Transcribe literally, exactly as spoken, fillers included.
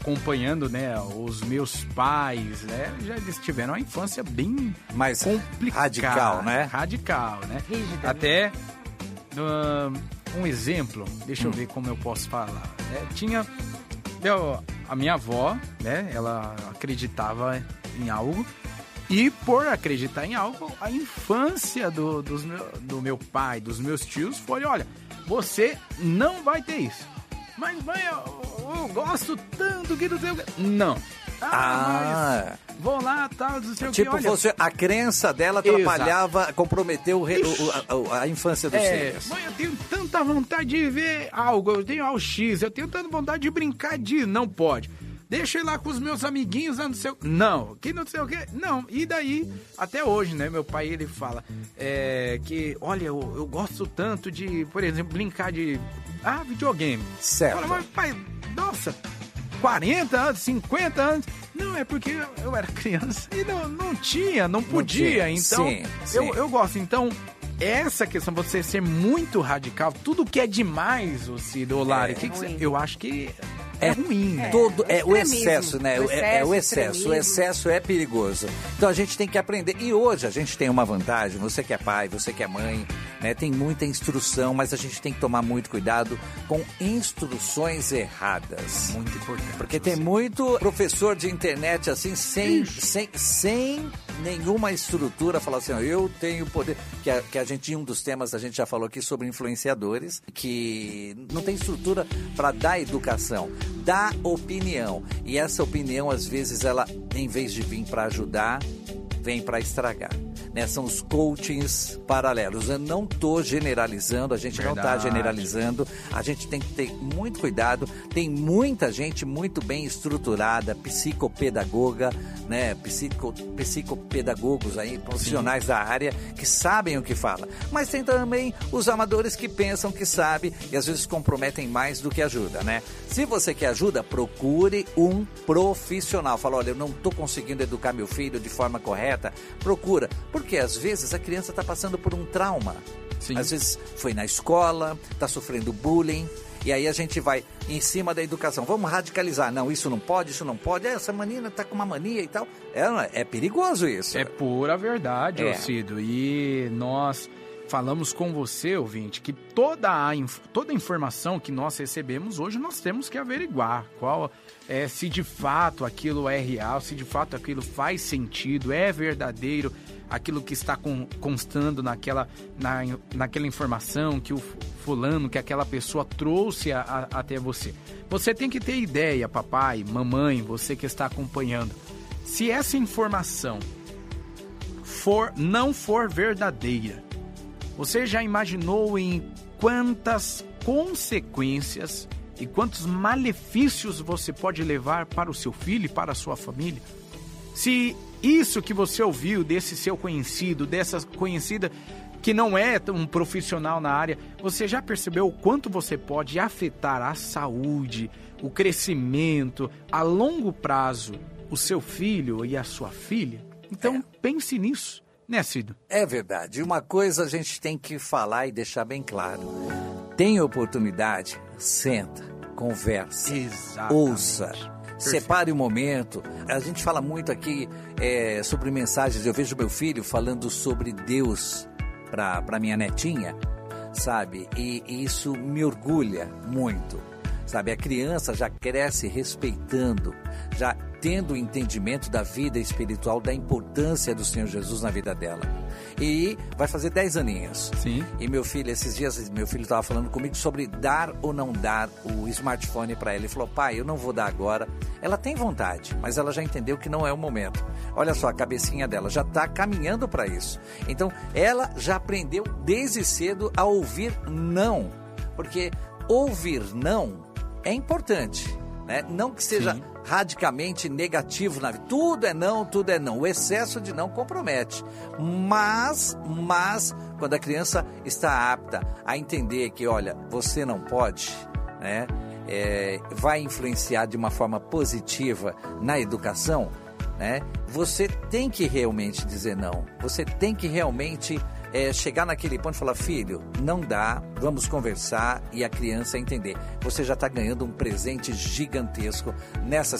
acompanhando, né, os meus pais, né, já eles tiveram uma infância bem mais complicada, radical, né? Radical, né? Rígida. Até uh, um exemplo, deixa hum. eu ver como eu posso falar. Né? Tinha eu, a minha avó, né, ela acreditava em algo. E por acreditar em algo, a infância do, dos meu, do meu pai, dos meus tios, foi, olha, você não vai ter isso. Mas, mãe, eu, eu gosto tanto que não sei o que... Não. Ah, ah. Mas vou lá, tal, não sei o tipo, que, olha... Você, a crença dela atrapalhava, Exato. comprometeu o, o, a, a infância dos é, filhos. Mãe, eu tenho tanta vontade de ver algo, eu tenho algo X, eu tenho tanta vontade de brincar de... Não pode. Deixa eu ir lá com os meus amiguinhos, não sei o que. Não, que não sei o que. Não, e daí, até hoje, né? Meu pai, ele fala é, que, olha, eu, eu gosto tanto de, por exemplo, brincar de... Ah, videogame. Certo. Fala, mas pai, nossa, quarenta anos, cinquenta anos... Não, é porque eu era criança e não, não tinha, não podia. Não tinha. Então, sim, sim. Eu, eu gosto. Então, essa questão, você ser muito radical, tudo que é demais, o Cid, o Lari, é, que que você, eu acho que... É ruim, né? Todo, é, é o excesso, né? O excesso, é, é o excesso. O excesso é perigoso. Então a gente tem que aprender. E hoje a gente tem uma vantagem. Você que é pai, você que é mãe, né? Tem muita instrução, mas a gente tem que tomar muito cuidado com instruções erradas. Muito importante. Porque tem muito professor de internet assim, sem, sem, sem nenhuma estrutura, falar assim, ó, eu tenho poder. Que a, que a gente, um dos temas a gente já falou aqui sobre influenciadores, que não tem estrutura para dar educação. Dá opinião. E essa opinião, às vezes, ela, em vez de vir para ajudar, vem para estragar. Né? São os coachings paralelos. Eu não estou generalizando, a gente Verdade. não está generalizando. A gente tem que ter muito cuidado. Tem muita gente muito bem estruturada, psicopedagoga, né? Psico, psicopedagogos aí, profissionais Sim. da área, que sabem o que fala. Mas tem também os amadores que pensam que sabem e às vezes comprometem mais do que ajuda, né? Se você quer ajuda, procure um profissional. Fala, olha, eu não estou conseguindo educar meu filho de forma correta. Procura. Porque às vezes a criança está passando por um trauma. Sim. Às vezes foi na escola, está sofrendo bullying. E aí a gente vai em cima da educação. Vamos radicalizar. Não, isso não pode, isso não pode. É, essa menina está com uma mania e tal. É, é perigoso isso. É pura verdade, é. Cido. E nós falamos com você, ouvinte, que toda a, toda a informação que nós recebemos hoje, nós temos que averiguar qual é, se de fato aquilo é real, se de fato aquilo faz sentido, é verdadeiro, aquilo que está com, constando naquela, na, naquela informação que o fulano, que aquela pessoa trouxe a, a, até você. Você tem que ter ideia, papai, mamãe, você que está acompanhando. Se essa informação for, não for verdadeira, você já imaginou em quantas consequências e quantos malefícios você pode levar para o seu filho e para a sua família? Se isso que você ouviu desse seu conhecido, dessa conhecida que não é um profissional na área, você já percebeu o quanto você pode afetar a saúde, o crescimento, a longo prazo, o seu filho e a sua filha? Então, é. pense nisso. Né, Cido? É verdade. Uma coisa a gente tem que falar e deixar bem claro. Tem oportunidade? Senta, conversa, Exatamente. ouça. Perfeito. Separe um momento. A gente fala muito aqui é, sobre mensagens. Eu vejo meu filho falando sobre Deus para para minha netinha, sabe? E, e isso me orgulha muito, sabe? A criança já cresce respeitando, já tendo o entendimento da vida espiritual, da importância do Senhor Jesus na vida dela. E vai fazer dez aninhos. Sim. E meu filho, esses dias, meu filho estava falando comigo sobre dar ou não dar o smartphone para ela. Ele falou, pai, eu não vou dar agora. Ela tem vontade, mas ela já entendeu que não é o momento. Olha só, a cabecinha dela já está caminhando para isso. Então, ela já aprendeu desde cedo a ouvir não. Porque ouvir não é importante, né? Não que seja Sim. radicalmente negativo na vida. Tudo é não, tudo é não. O excesso de não compromete. Mas, mas, quando a criança está apta a entender que, olha, você não pode, né? É, vai influenciar de uma forma positiva na educação, né? Você tem que realmente dizer não. Você tem que realmente é chegar naquele ponto e falar, filho, não dá, vamos conversar e a criança entender. Você já está ganhando um presente gigantesco nessa